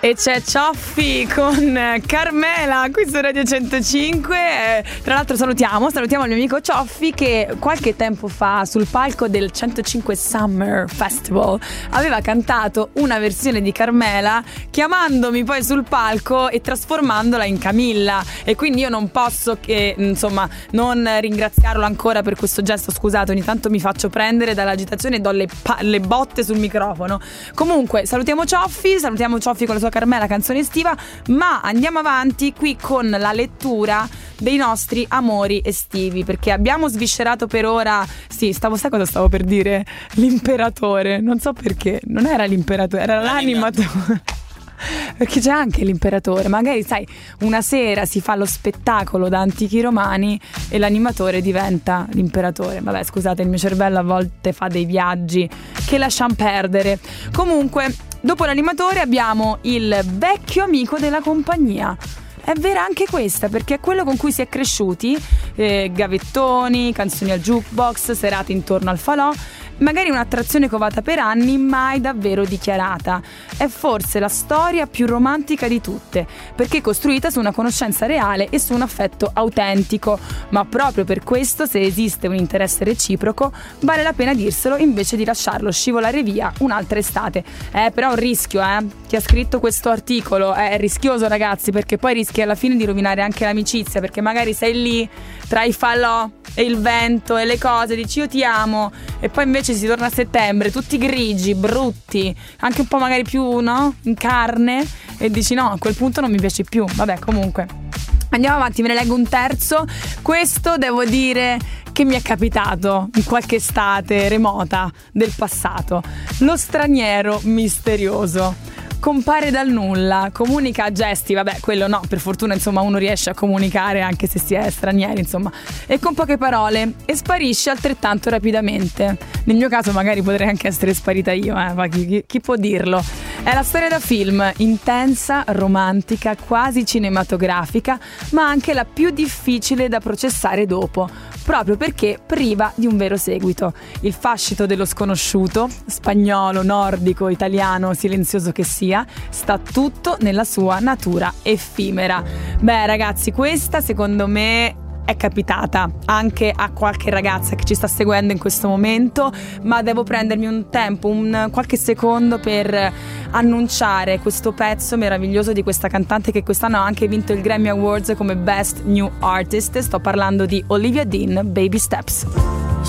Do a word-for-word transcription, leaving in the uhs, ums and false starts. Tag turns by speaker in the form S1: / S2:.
S1: E c'è Cioffi con Carmela qui su Radio centocinque. Tra l'altro salutiamo, salutiamo il mio amico Cioffi che qualche tempo fa sul palco del centocinque Summer Festival aveva cantato una versione di Carmela, chiamandomi poi sul palco e trasformandola in Camilla. E quindi io non posso che, insomma, non ringraziarlo ancora per questo gesto. Scusate, ogni tanto mi faccio prendere dall'agitazione e do le, pa- le botte sul microfono. Comunque salutiamo Cioffi, salutiamo Cioffi con la sua Carmela, canzone estiva, ma andiamo avanti qui con la lettura dei nostri amori estivi, perché abbiamo sviscerato per ora, sì, stavo, sai cosa stavo per dire? L'imperatore, non so perché, non era l'imperatore, era l'animatore. Perché c'è anche l'imperatore, magari sai, una sera si fa lo spettacolo da antichi romani e l'animatore diventa l'imperatore. Vabbè, scusate, il mio cervello a volte fa dei viaggi che lasciamo perdere. Comunque, dopo l'animatore abbiamo il vecchio amico della compagnia. È vera anche questa, perché è quello con cui si è cresciuti, eh, gavettoni, canzoni al jukebox, serate intorno al falò. Magari un'attrazione covata per anni, mai davvero dichiarata. È forse la storia più romantica di tutte, perché è costruita su una conoscenza reale e su un affetto autentico. Ma proprio per questo, se esiste un interesse reciproco, vale la pena dirselo invece di lasciarlo scivolare via un'altra estate. Eh, però è un rischio, eh. Chi ha scritto questo articolo è rischioso, ragazzi, perché poi rischi alla fine di rovinare anche l'amicizia, perché magari sei lì tra i falò e il vento e le cose, dici io ti amo, e poi invece si torna a settembre tutti grigi, brutti, anche un po' magari più, no? In carne, e dici no, a quel punto non mi piaci più. Vabbè, comunque andiamo avanti, ve ne leggo un terzo. Questo devo dire che mi è capitato in qualche estate remota del passato. Lo straniero misterioso. Compare dal nulla, comunica a gesti, vabbè, quello no, per fortuna insomma uno riesce a comunicare anche se si è stranieri, insomma, e con poche parole, e sparisce altrettanto rapidamente. Nel mio caso magari potrei anche essere sparita io, eh, ma chi, chi, chi può dirlo? È la storia da film, intensa, romantica, quasi cinematografica, ma anche la più difficile da processare dopo, proprio perché priva di un vero seguito. Il fascino dello sconosciuto, spagnolo, nordico, italiano, silenzioso che sia, sta tutto nella sua natura effimera. Beh, ragazzi, questa secondo me è capitata anche a qualche ragazza che ci sta seguendo in questo momento, ma devo prendermi un tempo, un qualche secondo per annunciare questo pezzo meraviglioso di questa cantante che quest'anno ha anche vinto il Grammy Awards come Best New Artist. Sto parlando di Olivia Dean, Baby Steps.